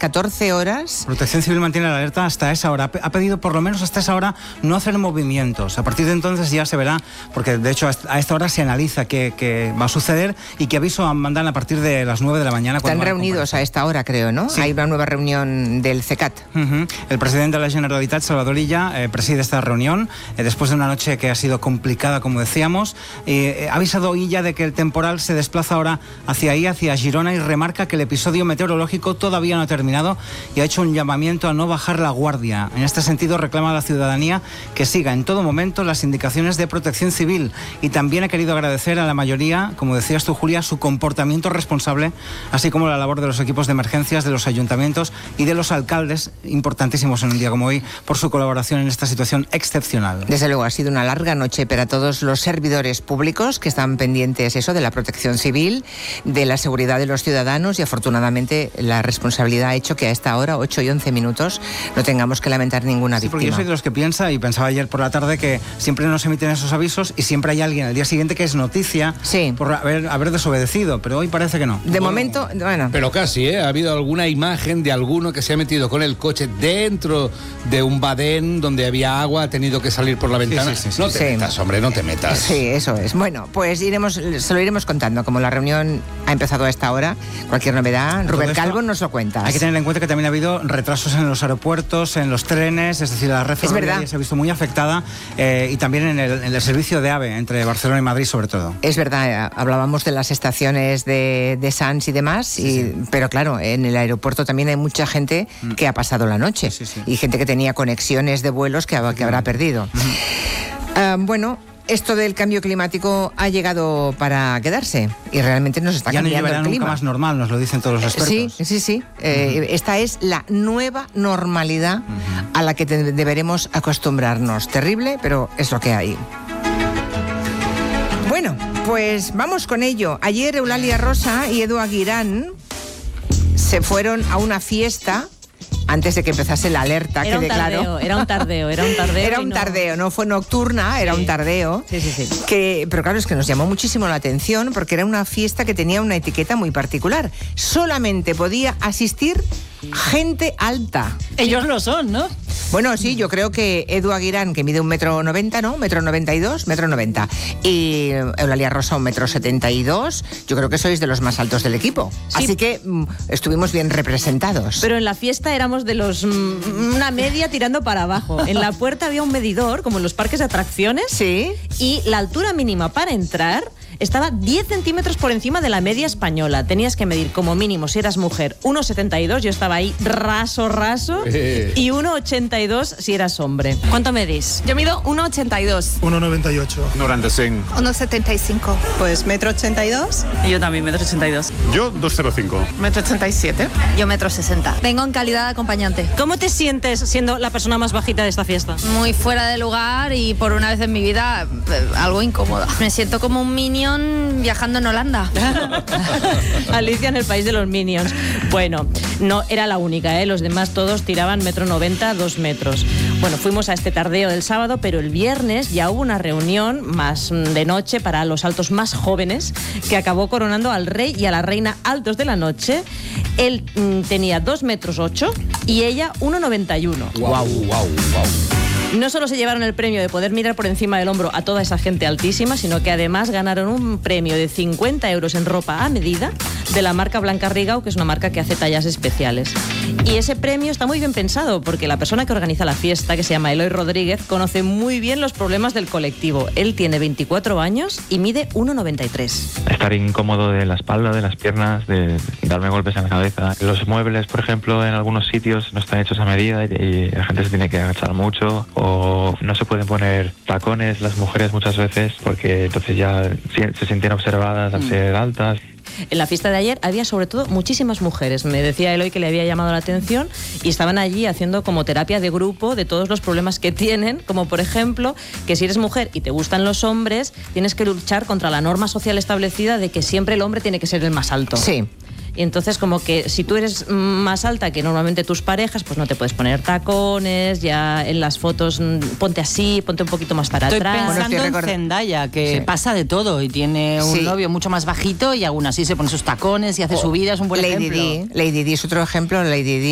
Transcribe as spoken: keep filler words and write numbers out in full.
catorce horas. Protección Civil mantiene la alerta hasta esa hora. Ha pedido por lo menos hasta esa hora no hacer movimientos. A partir de entonces ya se verá, porque de hecho a esta hora se analiza qué, qué va a suceder y qué aviso mandan a partir de las nueve de la mañana. Están reunidos a, a esta hora, creo, ¿no? Sí. Hay una nueva reunión del CECAT. Uh-huh. El presidente de la Generalitat, Salvador Illa, eh, preside esta reunión eh, después de una noche que ha sido complicada, como decíamos. Eh, ha avisado Illa de que el temporal se desplaza ahora hacia ahí, hacia Girona, y remarca que el episodio meteorológico todavía no ha terminado y ha hecho un llamamiento a no bajar la guardia. En este sentido, reclama a la ciudadanía que siga en todo momento las indicaciones de Protección Civil, y también ha querido agradecer a la mayoría, como decías tú, Julia, su comportamiento responsable, así como la labor de los equipos de emergencias, de los ayuntamientos y de los alcaldes, importantísimos en un día como hoy, por su colaboración en esta situación excepcional. Desde luego, ha sido una larga noche para todos los servidores públicos que están pendientes eso de la Protección Civil, de la seguridad de los ciudadanos, y afortunadamente la responsabilidad ha hecho que a esta hora, ocho y once minutos, no tengamos que lamentar ninguna sí, víctima. Porque yo soy de los que piensa, y pensaba ayer por la tarde, que siempre nos emiten esos avisos y siempre hay alguien al día siguiente que es noticia sí. por haber, haber desobedecido, pero hoy parece que no. De bueno, momento, bueno. Pero casi, ¿eh? Ha habido alguna imagen de alguno que se ha metido con el coche dentro de un badén donde había agua, ha tenido que salir por la ventana. Sí, sí, sí, no te sí. metas, hombre, no te metas. Sí, eso es. Bueno, pues iremos, se lo iremos contando. Como la reunión ha empezado a esta hora, cualquier novedad, Rubén Calvo nos lo cuenta. Hay que tener en cuenta que también ha habido retrasos en los aeropuertos, en los trenes, es decir, la red ferroviaria se ha visto muy afectada, eh, y también en el, en el servicio de AVE entre Barcelona y Madrid, sobre todo. Es verdad, hablábamos de las estaciones de, de Sants y demás, sí, y, sí. pero claro, en el aeropuerto también hay mucha gente mm. que ha pasado la noche, sí, sí. y gente que tenía conexiones de vuelos que, que habrá perdido. Mm. Uh, bueno... Esto del cambio climático ha llegado para quedarse y realmente nos está ya cambiando no el clima. Nunca más normal, nos lo dicen todos los expertos. Sí, sí, sí. Uh-huh. Eh, esta es la nueva normalidad uh-huh. a la que te- deberemos acostumbrarnos. Terrible, pero es lo que hay. Bueno, pues vamos con ello. Ayer Eulalia Rosa y Edu Aguirán se fueron a una fiesta antes de que empezase la alerta, era quede un tardeo, claro. Era un tardeo, era un tardeo. Era un no... tardeo, no fue nocturna, era sí. un tardeo. Sí, sí, sí. Que, pero claro, es que nos llamó muchísimo la atención porque era una fiesta que tenía una etiqueta muy particular. Solamente podía asistir gente alta. Ellos lo son, ¿no? Bueno, sí, yo creo que Edu Aguirán, que mide un metro noventa, ¿no? Metro noventa y dos, metro noventa. Y Eulalia Rosa, un metro setenta y dos. Yo creo que sois de los más altos del equipo. Sí. Así que mm, estuvimos bien representados. Pero en la fiesta éramos de los... Mm, una media tirando para abajo. En la puerta había un medidor, como en los parques de atracciones. Sí. Y la altura mínima para entrar estaba diez centímetros por encima de la media española. Tenías que medir como mínimo, si eras mujer, uno setenta y dos, yo estaba ahí raso, raso, eh. y uno ochenta y dos si eras hombre. ¿Cuánto medís? Yo mido uno ochenta y dos. uno noventa y ocho. noventa y cinco. uno setenta y cinco. Pues metro ochenta y dos. Y yo también, metro ochenta y dos. Yo, dos cero cinco. Metro ochenta y siete. Yo metro sesenta. Vengo en calidad de acompañante. ¿Cómo te sientes siendo la persona más bajita de esta fiesta? Muy fuera de lugar y por una vez en mi vida eh, algo incómoda. Me siento como un minion viajando en Holanda. Alicia en el país de los Minions. Bueno, no era la única, ¿eh? Los demás todos tiraban metro noventa, dos metros. Bueno, fuimos a este tardeo del sábado, pero el viernes ya hubo una reunión más de noche para los altos más jóvenes que acabó coronando al rey y a la reina altos de la noche. Él mm, tenía dos metros ocho y ella uno noventa y uno. Guau, guau, guau. No solo se llevaron el premio de poder mirar por encima del hombro a toda esa gente altísima, sino que además ganaron un premio de cincuenta euros en ropa a medida de la marca Blanca Rigau, que es una marca que hace tallas especiales. Y ese premio está muy bien pensado porque la persona que organiza la fiesta, que se llama Eloy Rodríguez, conoce muy bien los problemas del colectivo. Él tiene veinticuatro años y mide uno noventa y tres. Estar incómodo de la espalda, de las piernas, de darme golpes en la cabeza. Los muebles, por ejemplo, en algunos sitios no están hechos a medida y la gente se tiene que agachar mucho. O no se pueden poner tacones las mujeres muchas veces porque entonces ya se sienten observadas al ser altas. En la fiesta de ayer había sobre todo muchísimas mujeres. Me decía Eloy que le había llamado la atención y estaban allí haciendo como terapia de grupo de todos los problemas que tienen, como por ejemplo que si eres mujer y te gustan los hombres, tienes que luchar contra la norma social establecida de que siempre el hombre tiene que ser el más alto. Sí. Y entonces como que si tú eres más alta que normalmente tus parejas, pues no te puedes poner tacones, ya en las fotos ponte así, ponte un poquito más para Estoy atrás. pensando Bueno, estoy en record... Zendaya, que sí. pasa de todo y tiene un Sí. novio mucho más bajito y aún así se pone sus tacones y hace O subidas, un buen Lady ejemplo. Di. Lady Di es otro ejemplo. Lady Di